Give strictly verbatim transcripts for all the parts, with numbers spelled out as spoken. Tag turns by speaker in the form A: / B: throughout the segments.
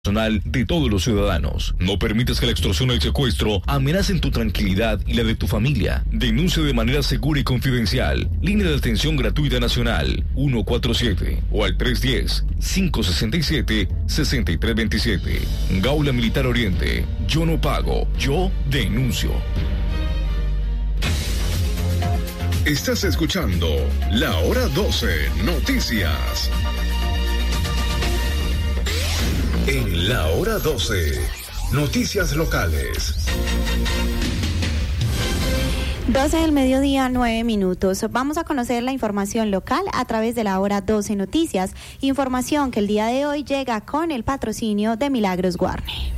A: personal de todos los ciudadanos. No permitas que la extorsión o el secuestro amenacen tu tranquilidad y la de tu familia. Denuncia de manera segura y confidencial. Línea de atención gratuita nacional ciento cuarenta y siete o al tres uno cero, cinco seis siete, seis tres dos siete. Gaula Militar Oriente. Yo no pago, yo denuncio.
B: Estás escuchando La Hora doce Noticias. En La Hora doce, noticias locales.
C: doce del mediodía, nueve minutos. Vamos a conocer la información local a través de La Hora doce Noticias. Información que el día de hoy llega con el patrocinio de Milagros Guarne.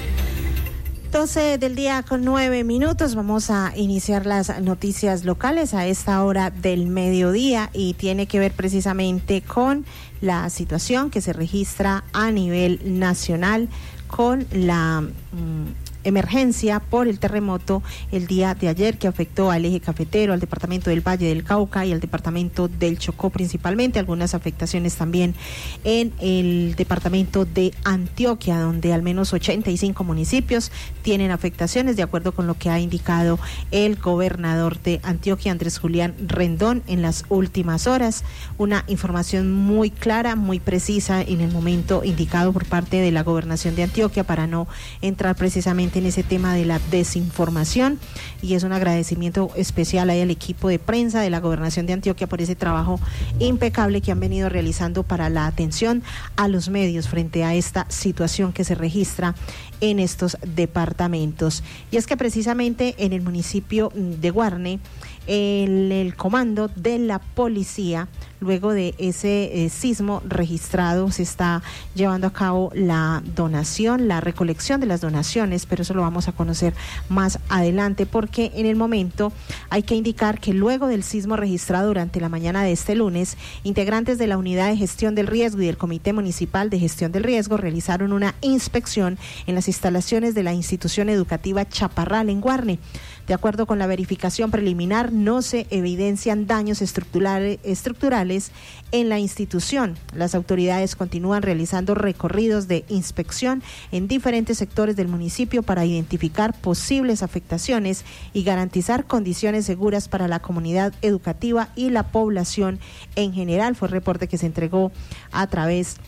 D: doce del día con nueve minutos. Vamos a iniciar las noticias locales a esta hora del mediodía y tiene que ver precisamente con la situación que se registra a nivel nacional con la mmm, emergencia por el terremoto el día de ayer que afectó al eje cafetero, al departamento del Valle del Cauca y al departamento del Chocó principalmente, algunas afectaciones también en el departamento de Antioquia, donde al menos ochenta y cinco municipios tienen afectaciones, de acuerdo con lo que ha indicado el gobernador de Antioquia, Andrés Julián Rendón, en las últimas horas. Una información muy clara, muy precisa en el momento indicado por parte de la gobernación de Antioquia para no entrar precisamente en ese tema de la desinformación, y es un agradecimiento especial ahí al equipo de prensa de la Gobernación de Antioquia por ese trabajo impecable que han venido realizando para la atención a los medios frente a esta situación que se registra en estos departamentos. Y es que precisamente en el municipio de Guarne, el, el comando de la policía, luego de ese eh, sismo registrado, se está llevando a cabo la donación, la recolección de las donaciones, pero eso lo vamos a conocer más adelante, porque en el momento hay que indicar que luego del sismo registrado durante la mañana de este lunes, integrantes de la Unidad de Gestión del Riesgo y del Comité Municipal de Gestión del Riesgo realizaron una inspección en las instalaciones de la institución educativa Chaparral en Guarne. De acuerdo con la verificación preliminar, no se evidencian daños estructurales, estructurales en la institución. Las autoridades continúan realizando recorridos de inspección en diferentes sectores del municipio para identificar posibles afectaciones y garantizar condiciones seguras para la comunidad educativa y la población en general. Fue el reporte que se entregó a través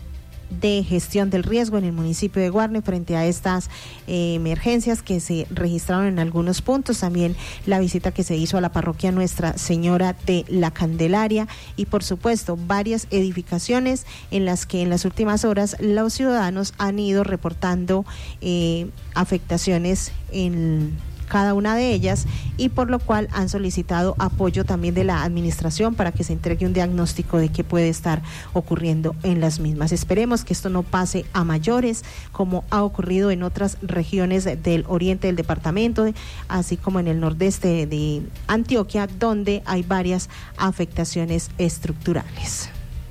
D: de Gestión del Riesgo en el municipio de Guarne frente a estas eh, emergencias que se registraron en algunos puntos. También la visita que se hizo a la parroquia Nuestra Señora de la Candelaria y por supuesto varias edificaciones en las que en las últimas horas los ciudadanos han ido reportando eh, afectaciones en cada una de ellas, y por lo cual han solicitado apoyo también de la administración para que se entregue un diagnóstico de qué puede estar ocurriendo en las mismas. Esperemos que esto no pase a mayores, como ha ocurrido en otras regiones del oriente del departamento, así como en el nordeste de Antioquia, donde hay varias afectaciones estructurales.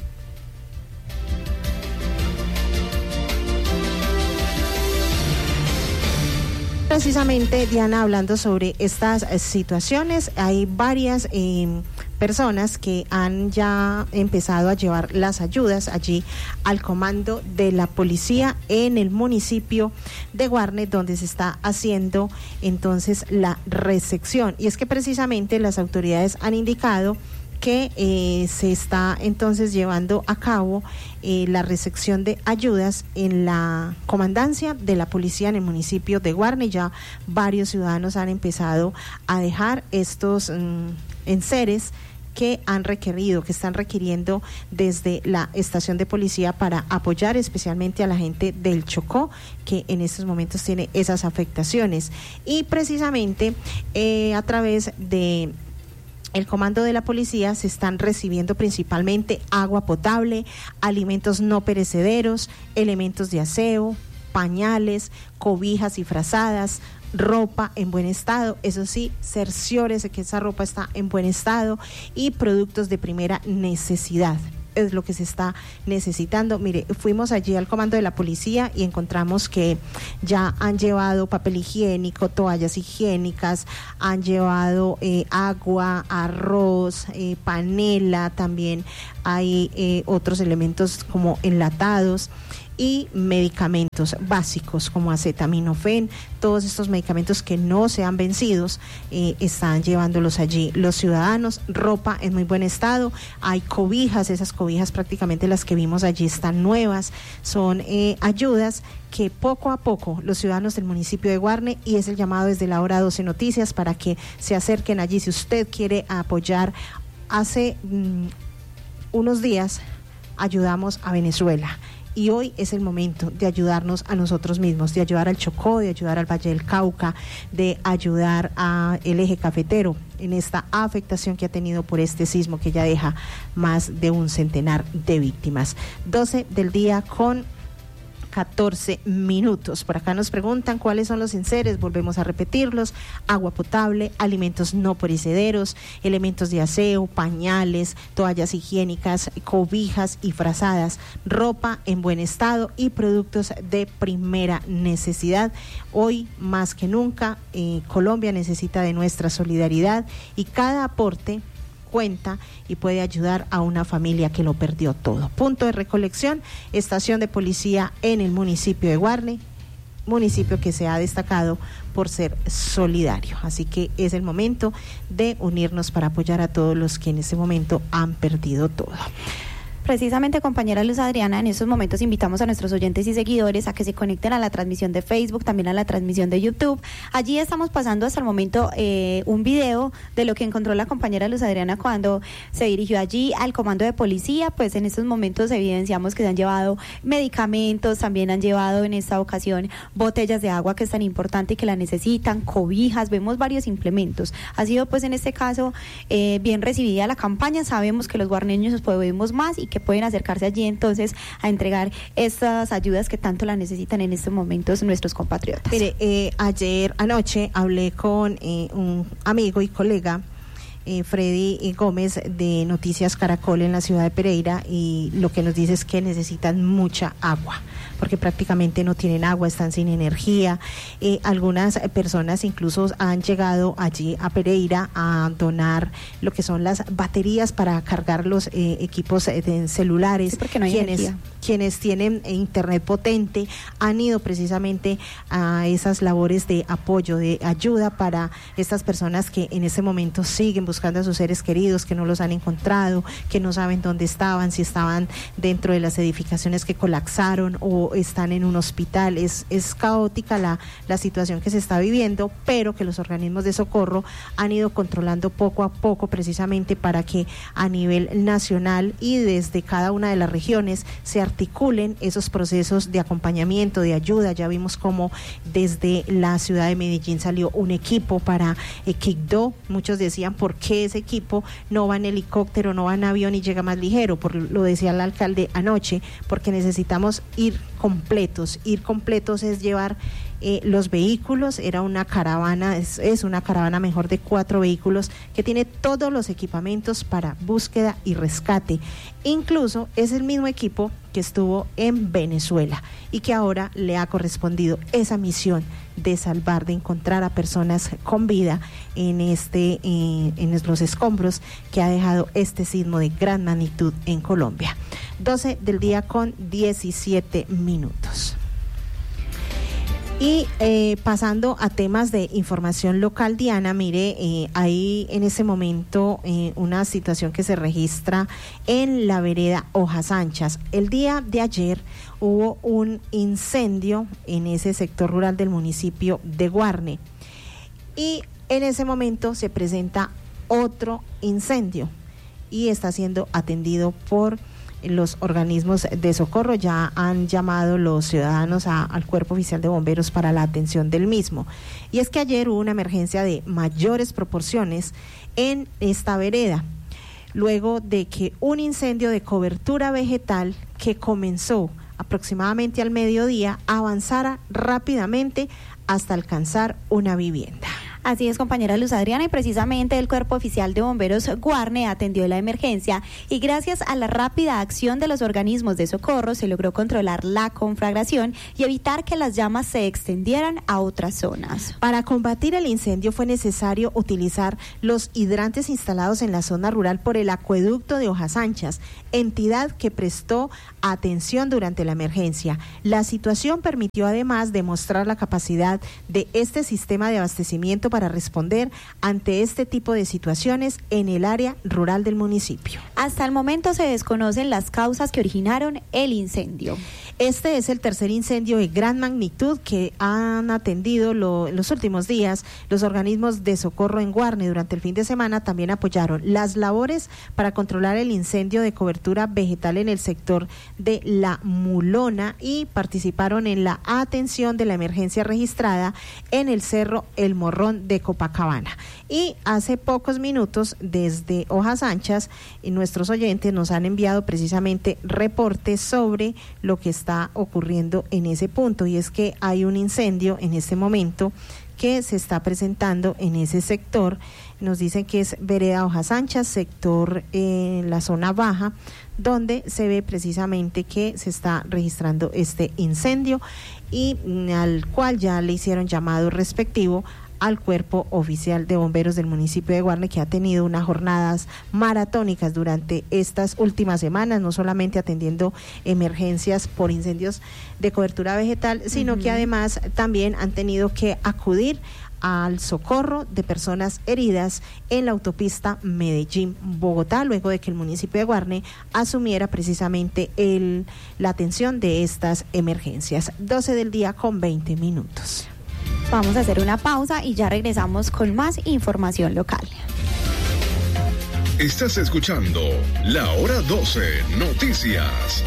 D: Precisamente, Diana, hablando sobre estas eh, situaciones, hay varias eh, personas que han ya empezado a llevar las ayudas allí al comando de la policía en el municipio de Guarne, donde se está haciendo entonces la recepción. Y es que precisamente las autoridades han indicado que eh, se está entonces llevando a cabo eh, la recepción de ayudas en la comandancia de la policía en el municipio de Guarne. Ya varios ciudadanos han empezado a dejar estos mm, enseres que han requerido, que están requiriendo desde la estación de policía para apoyar especialmente a la gente del Chocó, que en estos momentos tiene esas afectaciones. Y precisamente eh, a través de el comando de la policía se están recibiendo principalmente agua potable, alimentos no perecederos, elementos de aseo, pañales, cobijas y frazadas, ropa en buen estado, eso sí, cerciórese que esa ropa está en buen estado, y productos de primera necesidad. Es lo que se está necesitando. Mire, fuimos allí al comando de la policía y encontramos que ya han llevado papel higiénico, toallas higiénicas, han llevado eh, agua, arroz, eh, panela, también hay eh, otros elementos como enlatados. y medicamentos básicos como acetaminofén, todos estos medicamentos que no sean vencidos, eh, están llevándolos allí los ciudadanos. Ropa en muy buen estado, hay cobijas, esas cobijas prácticamente las que vimos allí están nuevas, son eh, ayudas que poco a poco los ciudadanos del municipio de Guarne, y es el llamado desde la hora doce Noticias para que se acerquen allí si usted quiere apoyar. Hace mmm, unos días ayudamos a Venezuela, y hoy es el momento de ayudarnos a nosotros mismos, de ayudar al Chocó, de ayudar al Valle del Cauca, de ayudar al eje cafetero en esta afectación que ha tenido por este sismo que ya deja más de un centenar de víctimas. doce del día con catorce minutos. Por acá nos preguntan cuáles son los enseres, volvemos a repetirlos: agua potable, alimentos no perecederos, elementos de aseo, pañales, toallas higiénicas, cobijas y frazadas, ropa en buen estado y productos de primera necesidad. Hoy más que nunca, eh, Colombia necesita de nuestra solidaridad, y cada aporte cuenta y puede ayudar a una familia que lo perdió todo. Punto de recolección, estación de policía en el municipio de Guarne, municipio que se ha destacado por ser solidario. Así que es el momento de unirnos para apoyar a todos los que en este momento han perdido todo.
C: Precisamente, compañera Luz Adriana, en estos momentos invitamos a nuestros oyentes y seguidores a que se conecten a la transmisión de Facebook, también a la transmisión de YouTube. Allí estamos pasando hasta el momento eh, un video de lo que encontró la compañera Luz Adriana cuando se dirigió allí al comando de policía. Pues en estos momentos evidenciamos que se han llevado medicamentos, también han llevado en esta ocasión botellas de agua, que es tan importante y que la necesitan, cobijas, vemos varios implementos. Ha sido pues en este caso eh, bien recibida la campaña. Sabemos que los guarneños podemos más y que pueden acercarse allí entonces a entregar estas ayudas que tanto la necesitan en estos momentos nuestros compatriotas.
D: Mire, eh, ayer anoche hablé con eh, un amigo y colega, eh, Freddy Gómez, de Noticias Caracol en la ciudad de Pereira, y lo que nos dice es que necesitan mucha agua, porque prácticamente no tienen agua, están sin energía. Eh, algunas personas incluso han llegado allí a Pereira a donar lo que son las baterías para cargar los eh, equipos eh, celulares.
C: Sí, porque no hay
D: quienes,
C: energía.
D: Quienes tienen internet potente han ido precisamente a esas labores de apoyo, de ayuda para estas personas que en este momento siguen buscando a sus seres queridos, que no los han encontrado, que no saben dónde estaban, si estaban dentro de las edificaciones que colapsaron o están en un hospital. Es, es caótica la, la situación que se está viviendo, pero que los organismos de socorro han ido controlando poco a poco, precisamente para que a nivel nacional y desde cada una de las regiones se articulen esos procesos de acompañamiento, de ayuda. Ya vimos cómo desde la ciudad de Medellín salió un equipo para eh, Quibdó. Muchos decían, ¿por qué ese equipo no va en helicóptero, no va en avión y llega más ligero? Por, lo decía el alcalde anoche, porque necesitamos ir completos. Ir completos es llevar eh, los vehículos. Era una caravana, es, es una caravana mejor de cuatro vehículos que tiene todos los equipamientos para búsqueda y rescate. Incluso es el mismo equipo que estuvo en Venezuela y que ahora le ha correspondido esa misión de salvar, de encontrar a personas con vida en este eh, en los escombros que ha dejado este sismo de gran magnitud en Colombia. doce del día con diecisiete minutos. Y eh, pasando a temas de información local, Diana, mire, eh, hay en ese momento eh, una situación que se registra en la vereda Hojas Anchas. El día de ayer hubo un incendio en ese sector rural del municipio de Guarne, y en ese momento se presenta otro incendio y está siendo atendido por los organismos de socorro. Ya han llamado los ciudadanos a, al Cuerpo Oficial de Bomberos para la atención del mismo. Y es que ayer hubo una emergencia de mayores proporciones en esta vereda, luego de que un incendio de cobertura vegetal que comenzó aproximadamente al mediodía avanzara rápidamente hasta alcanzar una vivienda.
C: Así es, compañera Luz Adriana, y precisamente el Cuerpo Oficial de Bomberos Guarne atendió la emergencia y gracias a la rápida acción de los organismos de socorro se logró controlar la conflagración y evitar que las llamas se extendieran a otras zonas.
D: Para combatir el incendio fue necesario utilizar los hidrantes instalados en la zona rural por el acueducto de Hojas Anchas, entidad que prestó atención durante la emergencia. La situación permitió además demostrar la capacidad de este sistema de abastecimiento para responder ante este tipo de situaciones en el área rural del municipio.
C: Hasta el momento se desconocen las causas que originaron el incendio.
D: Este es el tercer incendio de gran magnitud que han atendido lo, en los últimos días. Los organismos de socorro en Guarne durante el fin de semana también apoyaron las labores para controlar el incendio de cobertura vegetal en el sector de La Mulona y participaron en la atención de la emergencia registrada en el Cerro El Morrón de Copacabana. Y hace pocos minutos desde Hojas Anchas nuestros oyentes nos han enviado precisamente reportes sobre lo que está ocurriendo en ese punto, y es que hay un incendio en este momento que se está presentando en ese sector. Nos dicen que es vereda Hojas Anchas, sector en eh, la zona baja, donde se ve precisamente que se está registrando este incendio y al cual ya le hicieron llamado respectivo al Cuerpo Oficial de Bomberos del municipio de Guarne, que ha tenido unas jornadas maratónicas durante estas últimas semanas, no solamente atendiendo emergencias por incendios de cobertura vegetal, sino uh-huh. que además también han tenido que acudir al socorro de personas heridas en la autopista Medellín-Bogotá, luego de que el municipio de Guarne asumiera precisamente el, la atención de estas emergencias. doce del día con veinte minutos.
C: Vamos a hacer una pausa y ya regresamos con más información local.
B: Estás escuchando La Hora doce Noticias.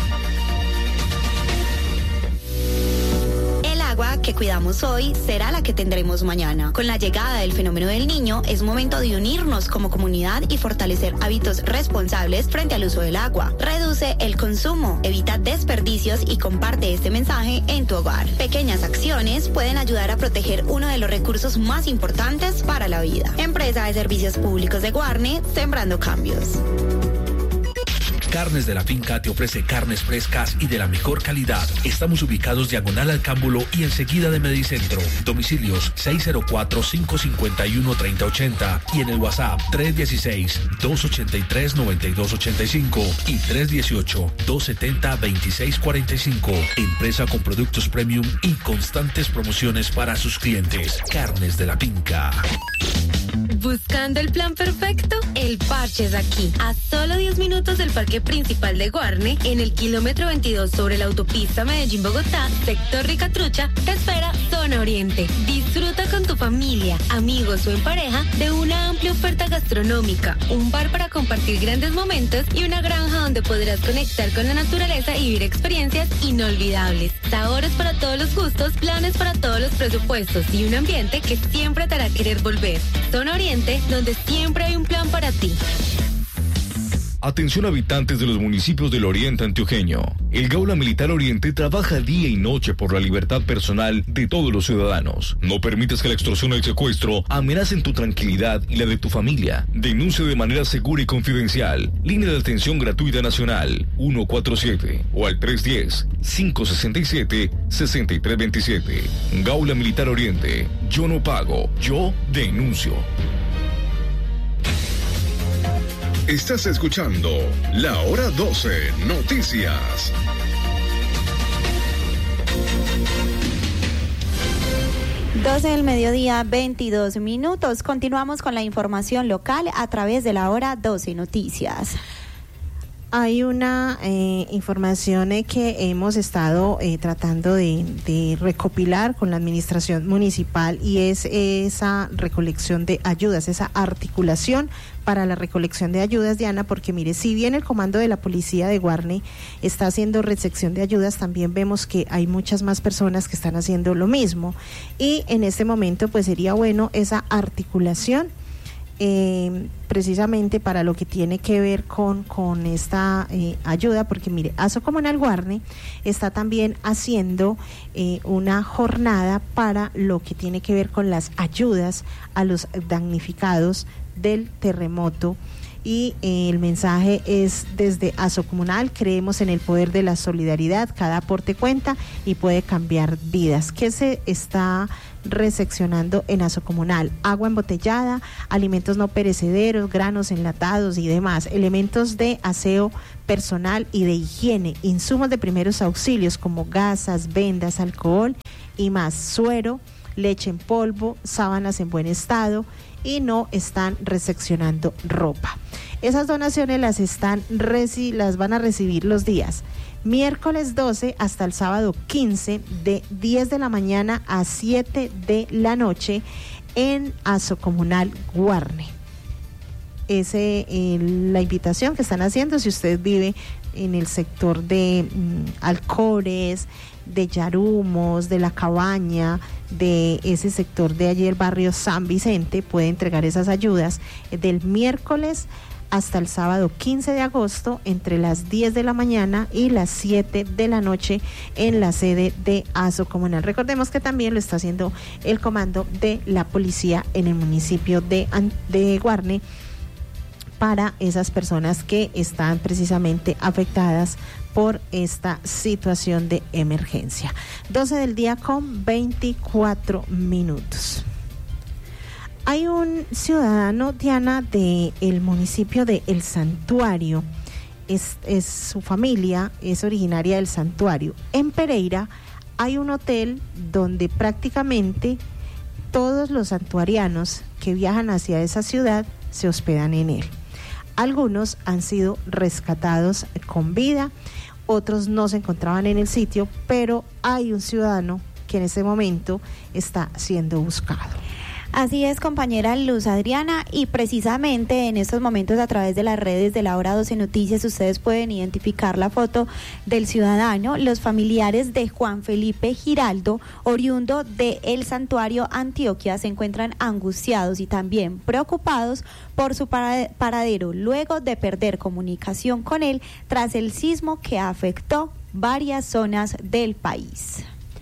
E: El agua que cuidamos hoy será la que tendremos mañana. Con la llegada del fenómeno del Niño, es momento de unirnos como comunidad y fortalecer hábitos responsables frente al uso del agua. Reduce el consumo, evita desperdicios y comparte este mensaje en tu hogar. Pequeñas acciones pueden ayudar a proteger uno de los recursos más importantes para la vida. Empresa de Servicios Públicos de Guarne, sembrando cambios.
F: Carnes de la Finca te ofrece carnes frescas y de la mejor calidad. Estamos ubicados diagonal al Cámbulo y enseguida de Medicentro. Domicilios seis cero cuatro, cinco cinco uno, tres cero ocho cero y en el WhatsApp tres uno seis, dos ocho tres, nueve dos ocho cinco y tres uno ocho, dos siete cero, dos seis cuatro cinco. Empresa con productos premium y constantes promociones para sus clientes. Carnes de la Finca.
G: ¿Buscando el plan perfecto? El Parche es aquí. A solo diez minutos del Parque Principal de Guarne, en el kilómetro veintidós sobre la autopista Medellín-Bogotá, sector Ricatrucha, te espera Zona Oriente. Disfruta con tu familia, amigos o en pareja de una amplia oferta gastronómica, un bar para compartir grandes momentos y una granja donde podrás conectar con la naturaleza y vivir experiencias inolvidables. Sabores para todos los gustos, planes para todos los presupuestos y un ambiente que siempre te hará querer volver. Zona Oriente, donde siempre hay un plan para ti.
A: Atención habitantes de los municipios del Oriente Antioqueño. El Gaula Militar Oriente trabaja día y noche por la libertad personal de todos los ciudadanos. No permitas que la extorsión o el secuestro amenacen tu tranquilidad y la de tu familia. Denuncia de manera segura y confidencial. Línea de atención gratuita nacional uno cuatro siete o al tres uno cero, cinco seis siete, seis tres dos siete. Gaula Militar Oriente. Yo no pago, yo denuncio.
B: Estás escuchando La Hora doce Noticias.
C: doce del mediodía, veintidós minutos. Continuamos con la información local a través de La Hora doce Noticias.
D: Hay una eh, información eh, que hemos estado eh, tratando de, de recopilar con la administración municipal y es esa recolección de ayudas, esa articulación para la recolección de ayudas, Diana, porque mire, si bien el comando de la policía de Guarne está haciendo recepción de ayudas, también vemos que hay muchas más personas que están haciendo lo mismo y en este momento pues sería bueno esa articulación eh, precisamente para lo que tiene que ver con, con esta eh, ayuda, porque mire, Asocomunal Guarne está también haciendo eh, una jornada para lo que tiene que ver con las ayudas a los damnificados del terremoto. Y eh, el mensaje es desde Asocomunal: creemos en el poder de la solidaridad, cada aporte cuenta y puede cambiar vidas. ¿Qué se está recepcionando en Asocomunal? Agua embotellada, alimentos no perecederos, granos enlatados y demás, elementos de aseo personal y de higiene, insumos de primeros auxilios como gasas, vendas, alcohol y más, suero, leche en polvo, sábanas en buen estado, y no están recepcionando ropa. Esas donaciones las están reci- las van a recibir los días miércoles doce hasta el sábado quince, de diez de la mañana a siete de la noche en Asocomunal Guarne. Ese eh, la invitación que están haciendo si usted vive en el sector de mm, Alcores, de Yarumos, de La Cabaña, de ese sector de allí el barrio San Vicente, puede entregar esas ayudas eh, del miércoles hasta el sábado quince de agosto entre las diez de la mañana y las siete de la noche en la sede de Asocomunal. Recordemos que también lo está haciendo el comando de la policía en el municipio de, de Guarne para esas personas que están precisamente afectadas por esta situación de emergencia. doce del día con veinticuatro minutos. Hay un ciudadano, Diana, del municipio de El Santuario, es, es su familia es originaria del Santuario. En Pereira hay un hotel donde prácticamente todos los santuarianos que viajan hacia esa ciudad se hospedan en él. Algunos han sido rescatados con vida, otros no se encontraban en el sitio, pero hay un ciudadano que en este momento está siendo buscado.
C: Así es, compañera Luz Adriana, y precisamente en estos momentos a través de las redes de la Hora doce Noticias ustedes pueden identificar la foto del ciudadano. Los familiares de Juan Felipe Giraldo, oriundo de El Santuario, Antioquia, se encuentran angustiados y también preocupados por su paradero luego de perder comunicación con él tras el sismo que afectó varias zonas del país.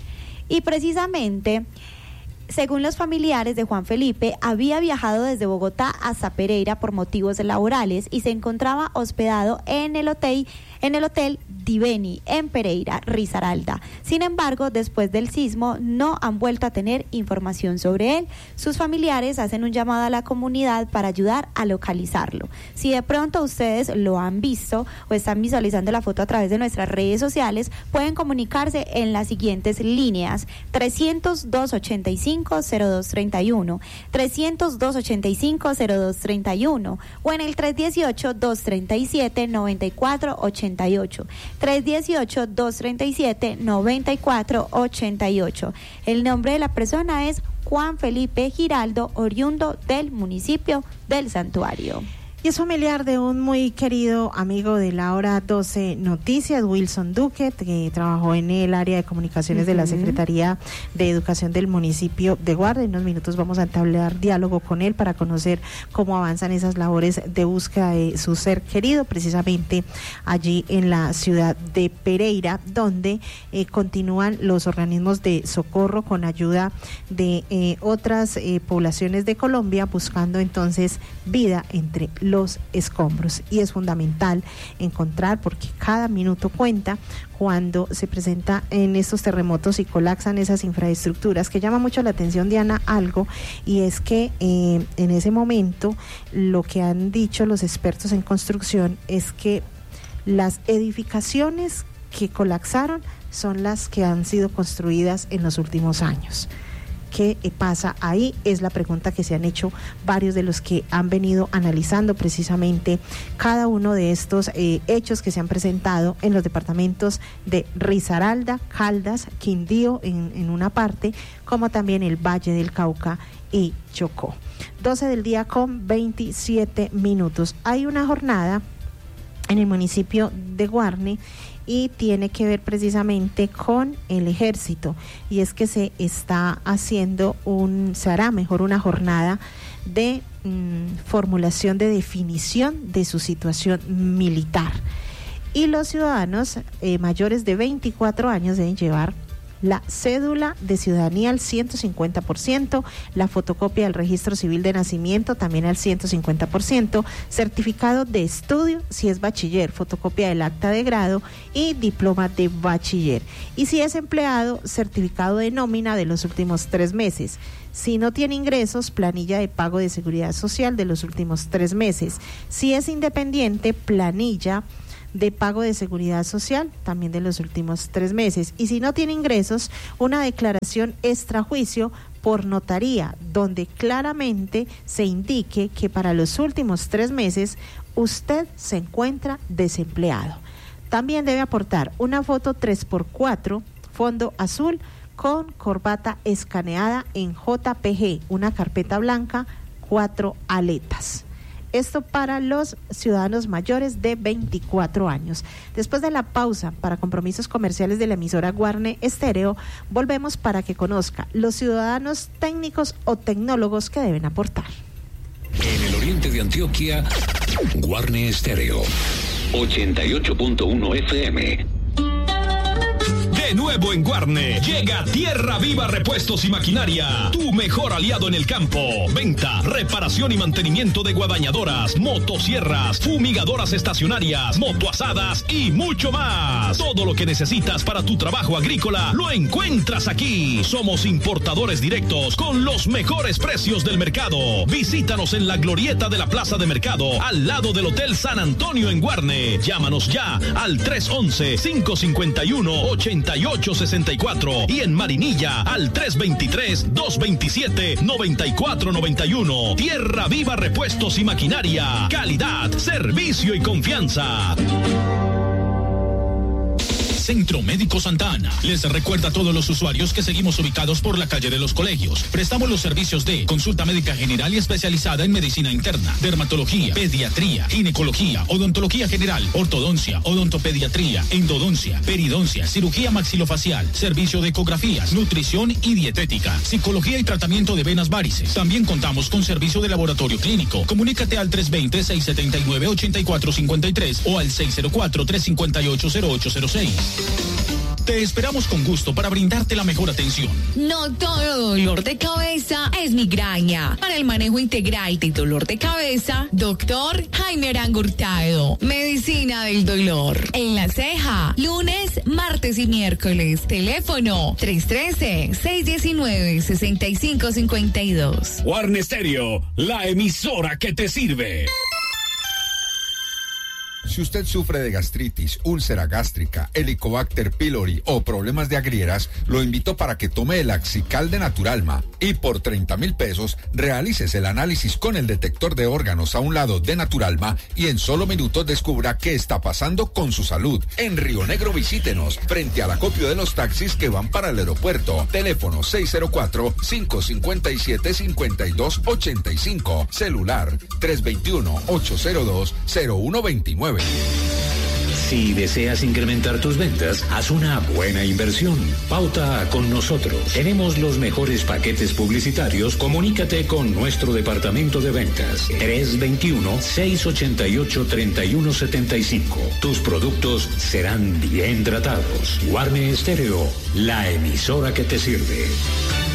C: Y precisamente, según los familiares de Juan Felipe, había viajado desde Bogotá hasta Pereira por motivos laborales y se encontraba hospedado en el hotel, en el hotel Diveni, en Pereira, Risaralda. Sin embargo, después del sismo no han vuelto a tener información sobre él. Sus familiares hacen un llamado a la comunidad para ayudar a localizarlo. Si de pronto ustedes lo han visto o están visualizando la foto a través de nuestras redes sociales, pueden comunicarse en las siguientes líneas: trescientos dos ochenta y cinco cero dos treinta y uno, trescientos dos ochenta y cinco cero dos treinta y uno o en el tres dieciocho dos treinta y siete noventa y cuatro ochenta y ocho, tres dieciocho dos treinta y siete noventa y cuatro ochenta y ocho. El nombre de la persona es Juan Felipe Giraldo, oriundo del municipio del Santuario.
D: Y es familiar de un muy querido amigo de la Hora doce Noticias, Wilson Duque, que trabajó en el área de comunicaciones uh-huh. de la Secretaría de Educación del municipio de Guarne. En unos minutos vamos a entablar diálogo con él para conocer cómo avanzan esas labores de búsqueda de su ser querido, precisamente allí en la ciudad de Pereira, donde eh, continúan los organismos de socorro con ayuda de eh, otras eh, poblaciones de Colombia, buscando entonces vida entre los los escombros. Y es fundamental encontrar, porque cada minuto cuenta cuando se presenta en estos terremotos y colapsan esas infraestructuras. Que llama mucho la atención, Diana, algo, y es que eh, en ese momento lo que han dicho los expertos en construcción es que las edificaciones que colapsaron son las que han sido construidas en los últimos años. ¿Qué pasa ahí? Es la pregunta que se han hecho varios de los que han venido analizando precisamente cada uno de estos eh, hechos que se han presentado en los departamentos de Risaralda, Caldas, Quindío en, en una parte, como también el Valle del Cauca y Chocó. doce del día con veintisiete minutos. Hay una jornada en el municipio de Guarne y tiene que ver precisamente con el ejército, y es que se está haciendo un, se hará mejor una jornada de mmm, formulación de definición de su situación militar, y los ciudadanos eh, mayores de veinticuatro años deben llevar la cédula de ciudadanía al ciento cincuenta por ciento, la fotocopia del registro civil de nacimiento también al ciento cincuenta por ciento, certificado de estudio si es bachiller, fotocopia del acta de grado y diploma de bachiller. Y si es empleado, certificado de nómina de los últimos tres meses. Si no tiene ingresos, planilla de pago de seguridad social de los últimos tres meses. Si es independiente, planilla de pago de seguridad social también de los últimos tres meses, y si no tiene ingresos, una declaración extrajuicio por notaría donde claramente se indique que para los últimos tres meses usted se encuentra desempleado. También debe aportar una foto tres por cuatro, fondo azul con corbata escaneada en J P G, una carpeta blanca, cuatro aletas. Esto para los ciudadanos mayores de veinticuatro años. Después de la pausa para compromisos comerciales de la emisora Guarne Estéreo, volvemos para que conozca los ciudadanos técnicos o tecnólogos que deben aportar.
H: En el oriente de Antioquia, Guarne Estéreo, ochenta y ocho punto uno F M.
A: De nuevo en Guarne, llega Tierra Viva Repuestos y Maquinaria, tu mejor aliado en el campo. Venta, reparación y mantenimiento de guadañadoras, motosierras, fumigadoras estacionarias, motoasadas y mucho más. Todo lo que necesitas para tu trabajo agrícola lo encuentras aquí. Somos importadores directos con los mejores precios del mercado. Visítanos en la glorieta de la Plaza de Mercado, al lado del Hotel San Antonio en Guarne. Llámanos ya al tres once, cinco cincuenta y uno, ochenta y ocho sesenta y cuatro y en Marinilla al tres veintitrés, dos veintisiete, noventa y cuatro noventa y uno. Tierra Viva Repuestos y Maquinaria. Calidad, servicio y confianza.
I: Centro Médico Santa Ana les recuerda a todos los usuarios que seguimos ubicados por la calle de los Colegios. Prestamos los servicios de consulta médica general y especializada en medicina interna, dermatología, pediatría, ginecología, odontología general, ortodoncia, odontopediatría, endodoncia, peridoncia, cirugía maxilofacial, servicio de ecografías, nutrición y dietética, psicología y tratamiento de venas varices. También contamos con servicio de laboratorio clínico. Comunícate al tres veinte, seiscientos setenta y nueve, ochenta y cuatro cincuenta y tres o al seis cero cuatro, tres cinco ocho, cero ocho cero seis. Te esperamos con gusto para brindarte la mejor atención.
J: No todo dolor de cabeza es migraña. Para el manejo integral de dolor de cabeza, doctor Jaime Arango Hurtado. Medicina del dolor. En La Ceja, lunes, martes y miércoles. Teléfono tres uno tres, seis uno nueve, seis cinco cinco dos.
H: Guarne Estéreo, la emisora que te sirve.
K: Si usted sufre de gastritis, úlcera gástrica, Helicobacter pylori o problemas de agrieras, lo invito para que tome el Axical de Naturalma y por treinta mil pesos realices el análisis con el detector de órganos a un lado de Naturalma y en solo minutos descubra qué está pasando con su salud. En Río Negro visítenos frente al acopio de los taxis que van para el aeropuerto. Teléfono seis cero cuatro, cinco cinco siete, cinco dos ocho cinco. Celular tres dos uno, ocho cero dos, cero uno dos nueve.
H: Si deseas incrementar tus ventas, haz una buena inversión. Pauta con nosotros. Tenemos los mejores paquetes publicitarios. Comunícate con nuestro departamento de ventas. tres dos uno, seis ocho ocho, tres uno siete cinco. Tus productos serán bien tratados. Guarne Estéreo, la emisora que te sirve.